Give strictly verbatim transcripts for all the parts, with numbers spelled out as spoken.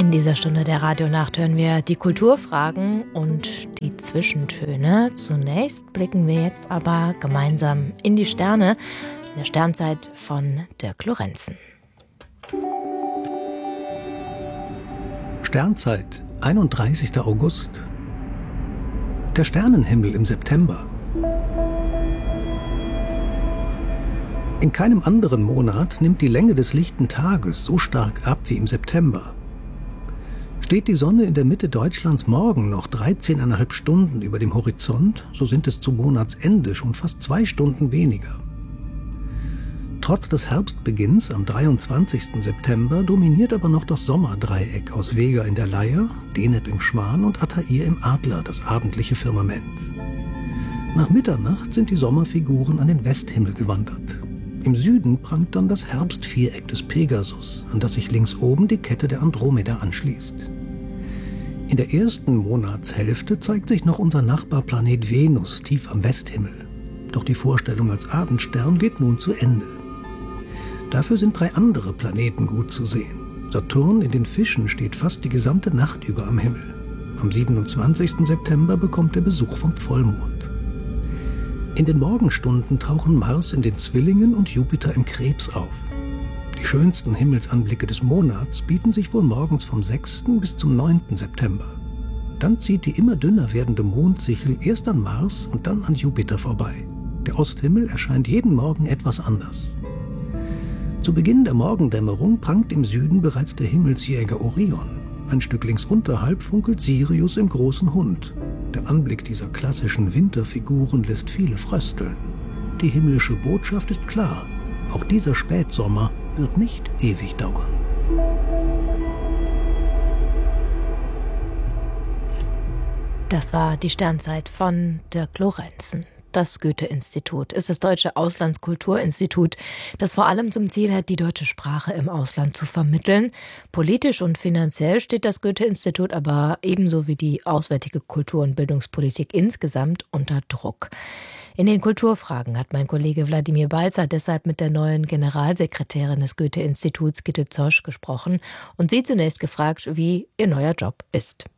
In dieser Stunde der Radionacht hören wir die Kulturfragen und die Zwischentöne. Zunächst blicken wir jetzt aber gemeinsam in die Sterne, in der Sternzeit von Dirk Lorenzen. Sternzeit, einunddreißigster August. Der Sternenhimmel im September. In keinem anderen Monat nimmt die Länge des lichten Tages so stark ab wie im September. Steht die Sonne in der Mitte Deutschlands morgen noch dreizehn Komma fünf Stunden über dem Horizont, so sind es zum Monatsende schon fast zwei Stunden weniger. Trotz des Herbstbeginns am dreiundzwanzigsten September dominiert aber noch das Sommerdreieck aus Vega in der Leier, Deneb im Schwan und Altair im Adler das abendliche Firmament. Nach Mitternacht sind die Sommerfiguren an den Westhimmel gewandert. Im Süden prangt dann das Herbstviereck des Pegasus, an das sich links oben die Kette der Andromeda anschließt. In der ersten Monatshälfte zeigt sich noch unser Nachbarplanet Venus tief am Westhimmel. Doch die Vorstellung als Abendstern geht nun zu Ende. Dafür sind drei andere Planeten gut zu sehen. Saturn in den Fischen steht fast die gesamte Nacht über am Himmel. Am siebenundzwanzigsten September bekommt er Besuch vom Vollmond. In den Morgenstunden tauchen Mars in den Zwillingen und Jupiter im Krebs auf. Die schönsten Himmelsanblicke des Monats bieten sich wohl morgens vom sechsten bis zum neunten September. Dann zieht die immer dünner werdende Mondsichel erst an Mars und dann an Jupiter vorbei. Der Osthimmel erscheint jeden Morgen etwas anders. Zu Beginn der Morgendämmerung prangt im Süden bereits der Himmelsjäger Orion. Ein Stück links unterhalb funkelt Sirius im großen Hund. Der Anblick dieser klassischen Winterfiguren lässt viele frösteln. Die himmlische Botschaft ist klar. Auch dieser Spätsommer wird nicht ewig dauern. Das war die Sternzeit von Dirk Lorenzen. Das Goethe-Institut ist das deutsche Auslandskulturinstitut, das vor allem zum Ziel hat, die deutsche Sprache im Ausland zu vermitteln. Politisch und finanziell steht das Goethe-Institut aber ebenso wie die auswärtige Kultur- und Bildungspolitik insgesamt unter Druck. In den Kulturfragen hat mein Kollege Wladimir Balzer deshalb mit der neuen Generalsekretärin des Goethe-Instituts, Gitte Zosch, gesprochen und sie zunächst gefragt, wie ihr neuer Job ist.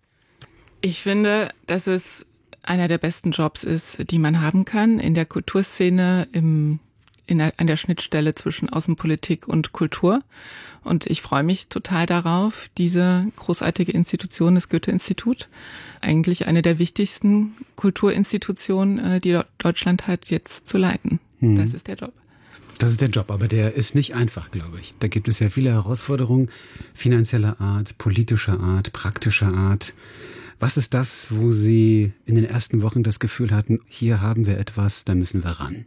Ich finde, dass es einer der besten Jobs ist, die man haben kann in der Kulturszene, im, in der, an der Schnittstelle zwischen Außenpolitik und Kultur. Und ich freue mich total darauf, diese großartige Institution, das Goethe-Institut, eigentlich eine der wichtigsten Kulturinstitutionen, die Deutschland hat, jetzt zu leiten. Hm. Das ist der Job. Das ist der Job, aber der ist nicht einfach, glaube ich. Da gibt es ja viele Herausforderungen finanzieller Art, politischer Art, praktischer Art. Was ist das, wo Sie in den ersten Wochen das Gefühl hatten, hier haben wir etwas, da müssen wir ran?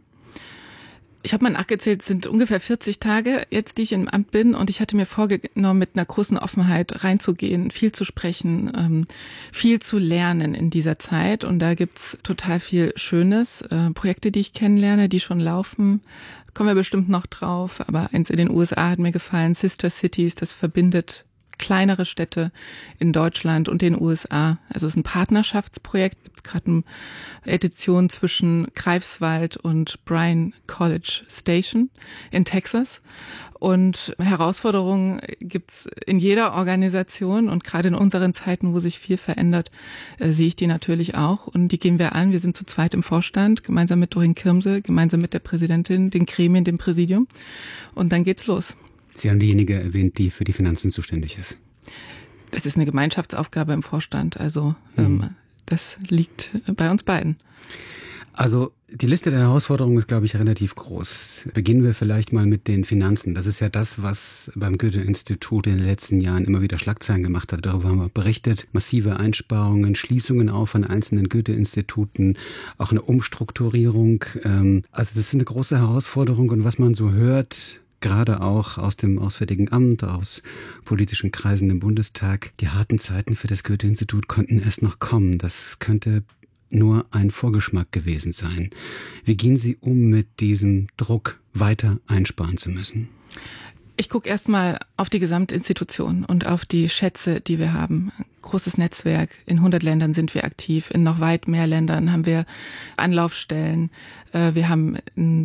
Ich habe mal nachgezählt, es sind ungefähr vierzig Tage jetzt, die ich im Amt bin, und ich hatte mir vorgenommen, mit einer großen Offenheit reinzugehen, viel zu sprechen, ähm, viel zu lernen in dieser Zeit, und da gibt's total viel Schönes, äh, Projekte, die ich kennenlerne, die schon laufen, kommen wir bestimmt noch drauf, aber eins in den U S A hat mir gefallen, Sister Cities, das verbindet kleinere Städte in Deutschland und den U S A. Also es ist ein Partnerschaftsprojekt. Es gibt gerade eine Edition zwischen Greifswald und Bryan College Station in Texas. Und Herausforderungen gibt's in jeder Organisation, und gerade in unseren Zeiten, wo sich viel verändert, äh, sehe ich die natürlich auch. Und die gehen wir an. Wir sind zu zweit im Vorstand, gemeinsam mit Doreen Kirmse, gemeinsam mit der Präsidentin, den Gremien, dem Präsidium. Und dann geht's los. Sie haben diejenige erwähnt, die für die Finanzen zuständig ist. Das ist eine Gemeinschaftsaufgabe im Vorstand, also mhm. ähm, das liegt bei uns beiden. Also die Liste der Herausforderungen ist, glaube ich, relativ groß. Beginnen wir vielleicht mal mit den Finanzen. Das ist ja das, was beim Goethe-Institut in den letzten Jahren immer wieder Schlagzeilen gemacht hat. Darüber haben wir berichtet. Massive Einsparungen, Schließungen auch von einzelnen Goethe-Instituten, auch eine Umstrukturierung. Also das ist eine große Herausforderung, und was man so hört, gerade auch aus dem Auswärtigen Amt, aus politischen Kreisen im Bundestag, die harten Zeiten für das Goethe-Institut konnten erst noch kommen. Das könnte nur ein Vorgeschmack gewesen sein. Wie gehen Sie um mit diesem Druck, weiter einsparen zu müssen? Ich gucke erstmal auf die Gesamtinstitution und auf die Schätze, die wir haben. Großes Netzwerk. In hundert Ländern sind wir aktiv. In noch weit mehr Ländern haben wir Anlaufstellen. Wir haben ein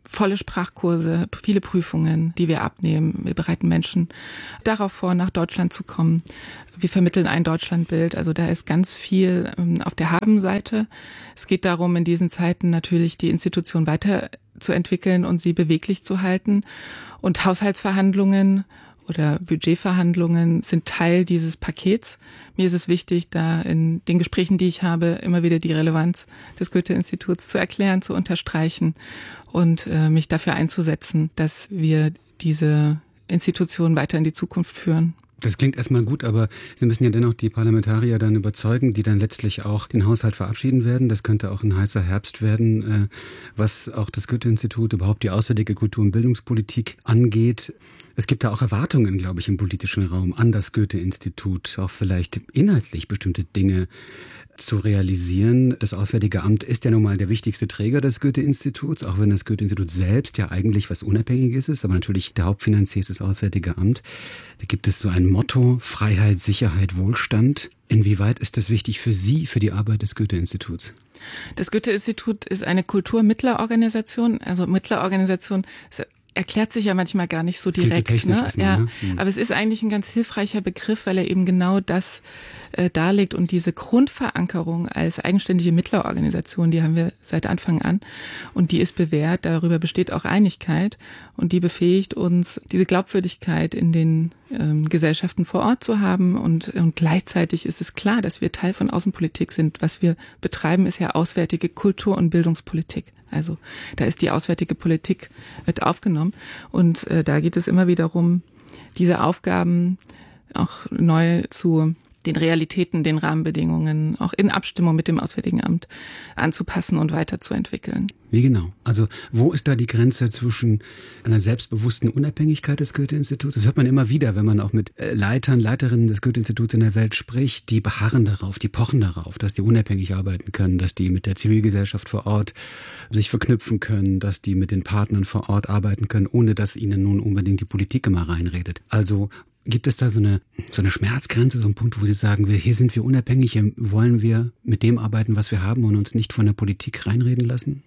volle Sprachkurse, viele Prüfungen, die wir abnehmen. Wir bereiten Menschen darauf vor, nach Deutschland zu kommen. Wir vermitteln ein Deutschlandbild. Also da ist ganz viel ähm, auf der Habenseite. Es geht darum, in diesen Zeiten natürlich die Institution weiterzuentwickeln und sie beweglich zu halten. Und Haushaltsverhandlungen oder Budgetverhandlungen sind Teil dieses Pakets. Mir ist es wichtig, da in den Gesprächen, die ich habe, immer wieder die Relevanz des Goethe-Instituts zu erklären, zu unterstreichen und äh, mich dafür einzusetzen, dass wir diese Institution weiter in die Zukunft führen. Das klingt erstmal gut, aber Sie müssen ja dennoch die Parlamentarier dann überzeugen, die dann letztlich auch den Haushalt verabschieden werden. Das könnte auch ein heißer Herbst werden, was auch das Goethe-Institut, überhaupt die auswärtige Kultur- und Bildungspolitik angeht. Es gibt da auch Erwartungen, glaube ich, im politischen Raum an das Goethe-Institut, auch vielleicht inhaltlich bestimmte Dinge zu realisieren. Das Auswärtige Amt ist ja nun mal der wichtigste Träger des Goethe-Instituts, auch wenn das Goethe-Institut selbst ja eigentlich was Unabhängiges ist, aber natürlich der Hauptfinanzier ist das Auswärtige Amt. Da gibt es so ein Motto: Freiheit, Sicherheit, Wohlstand. Inwieweit ist das wichtig für Sie, für die Arbeit des Goethe-Instituts? Das Goethe-Institut ist eine Kulturmittlerorganisation, also Mittlerorganisation erklärt sich ja manchmal gar nicht so direkt. So ne? erstmal, ja, ne? Mhm. Aber es ist eigentlich ein ganz hilfreicher Begriff, weil er eben genau das äh, darlegt. Und diese Grundverankerung als eigenständige Mittlerorganisation, die haben wir seit Anfang an. Und die ist bewährt, darüber besteht auch Einigkeit. Und die befähigt uns, diese Glaubwürdigkeit in den ähm, Gesellschaften vor Ort zu haben. Und, und gleichzeitig ist es klar, dass wir Teil von Außenpolitik sind. Was wir betreiben, ist ja auswärtige Kultur- und Bildungspolitik. Also da ist die auswärtige Politik mit aufgenommen. Und äh, da geht es immer wieder darum, diese Aufgaben auch neu zu den Realitäten, den Rahmenbedingungen, auch in Abstimmung mit dem Auswärtigen Amt anzupassen und weiterzuentwickeln. Wie genau? Also wo ist da die Grenze zwischen einer selbstbewussten Unabhängigkeit des Goethe-Instituts? Das hört man immer wieder, wenn man auch mit Leitern, Leiterinnen des Goethe-Instituts in der Welt spricht. Die beharren darauf, die pochen darauf, dass die unabhängig arbeiten können, dass die mit der Zivilgesellschaft vor Ort sich verknüpfen können, dass die mit den Partnern vor Ort arbeiten können, ohne dass ihnen nun unbedingt die Politik immer reinredet. Also gibt es da so eine, so eine Schmerzgrenze, so einen Punkt, wo Sie sagen, wir, hier sind wir unabhängig, hier wollen wir mit dem arbeiten, was wir haben und uns nicht von der Politik reinreden lassen?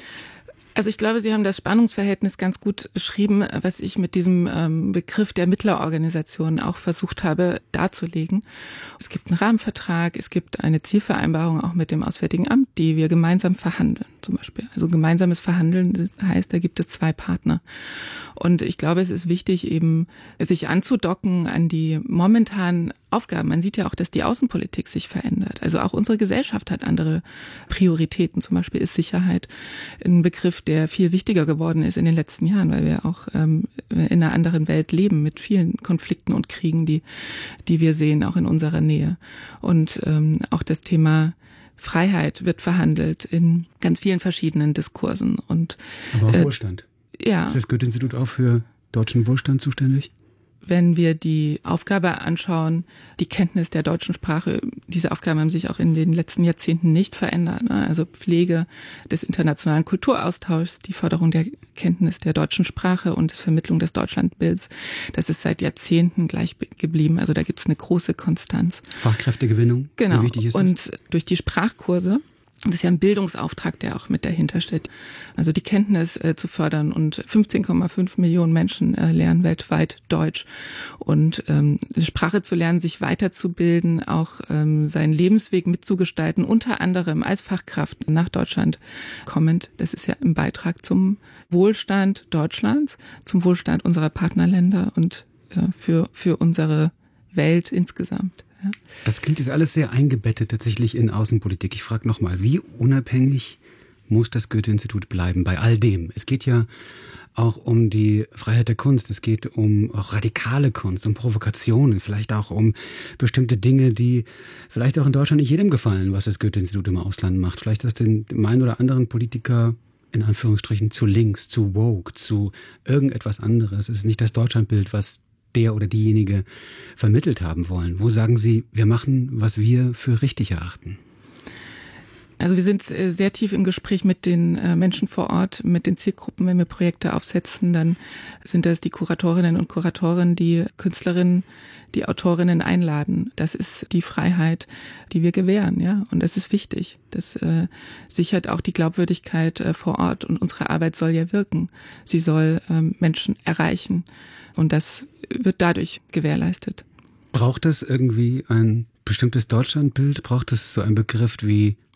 Also ich glaube, Sie haben das Spannungsverhältnis ganz gut beschrieben, was ich mit diesem ähm, Begriff der Mittlerorganisation auch versucht habe darzulegen. Es gibt einen Rahmenvertrag, es gibt eine Zielvereinbarung auch mit dem Auswärtigen Amt, die wir gemeinsam verhandeln zum Beispiel. Also gemeinsames Verhandeln heißt, da gibt es zwei Partner. Und ich glaube, es ist wichtig, eben sich anzudocken an die momentanen Aufgaben. Man sieht ja auch, dass die Außenpolitik sich verändert. Also auch unsere Gesellschaft hat andere Prioritäten. Zum Beispiel ist Sicherheit ein Begriff, der viel wichtiger geworden ist in den letzten Jahren, weil wir auch ähm, in einer anderen Welt leben mit vielen Konflikten und Kriegen, die die wir sehen, auch in unserer Nähe. Und ähm, auch das Thema Freiheit wird verhandelt in ganz vielen verschiedenen Diskursen. Und, aber auch äh, Wohlstand. Ja. Ist das Goethe-Institut auch für deutschen Wohlstand zuständig? Wenn wir die Aufgabe anschauen, die Kenntnis der deutschen Sprache, diese Aufgaben haben sich auch in den letzten Jahrzehnten nicht verändert. Also Pflege des internationalen Kulturaustauschs, die Förderung der Kenntnis der deutschen Sprache und die Vermittlung des Deutschlandbilds, das ist seit Jahrzehnten gleich geblieben. Also da gibt es eine große Konstanz. Fachkräftegewinnung, genau. Wie wichtig ist das? Und durch die Sprachkurse, das ist ja ein Bildungsauftrag, der auch mit dahinter steht. Also die Kenntnis äh, zu fördern, und fünfzehn Komma fünf Millionen Menschen äh, lernen weltweit Deutsch. Und ähm, Sprache zu lernen, sich weiterzubilden, auch ähm, seinen Lebensweg mitzugestalten, unter anderem als Fachkraft nach Deutschland kommend. Das ist ja ein Beitrag zum Wohlstand Deutschlands, zum Wohlstand unserer Partnerländer und äh, für für unsere Welt insgesamt. Ja. Das klingt jetzt alles sehr eingebettet tatsächlich in Außenpolitik. Ich frage nochmal, wie unabhängig muss das Goethe-Institut bleiben bei all dem? Es geht ja auch um die Freiheit der Kunst, es geht um auch radikale Kunst, um Provokationen, vielleicht auch um bestimmte Dinge, die vielleicht auch in Deutschland nicht jedem gefallen, was das Goethe-Institut im Ausland macht. Vielleicht ist den einen oder anderen Politiker in Anführungsstrichen zu links, zu woke, zu irgendetwas anderes. Es ist nicht das Deutschlandbild, was der oder diejenige vermittelt haben wollen. Wo sagen Sie, wir machen, was wir für richtig erachten? Also wir sind sehr tief im Gespräch mit den Menschen vor Ort, mit den Zielgruppen. Wenn wir Projekte aufsetzen, dann sind das die Kuratorinnen und Kuratoren, die Künstlerinnen, die Autorinnen einladen. Das ist die Freiheit, die wir gewähren, ja. Und das ist wichtig. Das äh, sichert auch die Glaubwürdigkeit äh, vor Ort. Und unsere Arbeit soll ja wirken. Sie soll ähm, Menschen erreichen. Und das wird dadurch gewährleistet. Braucht es irgendwie ein bestimmtes Deutschlandbild? Braucht es so einen Begriff wie